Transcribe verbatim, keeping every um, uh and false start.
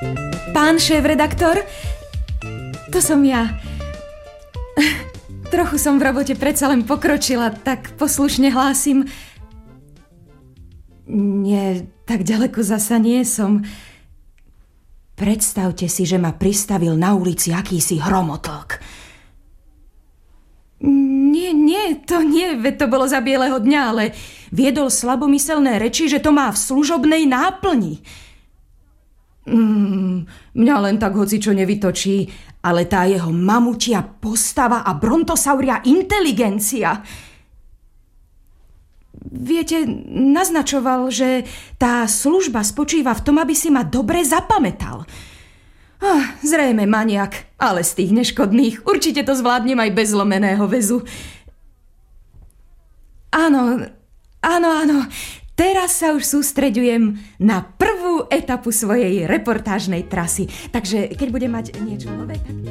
Pán šéf-redaktor, to som ja. Trochu som v robote predsa len pokročila, tak poslušne hlásim. Nie, tak ďaleko zasa nie som. Predstavte si, že ma pristavil na ulici akýsi hromotlk. Nie, nie, to nie, veď to bolo za bieleho dňa, ale viedol slabomyselné reči, že to má v služobnej náplni. Mm, mňa len tak hocičo nevytočí, ale tá jeho mamutia postava a brontosauria inteligencia. Viete, naznačoval, že tá služba spočíva v tom, aby si ma dobre zapamätal. Oh, zrejme maniak, ale z tých neškodných. Určite to zvládnem aj bez lomeného väzu. Áno, áno, áno. Teraz sa už sústreďujem na prvú etapu svojej reportážnej trasy. Takže keď budem mať niečo nové, tak...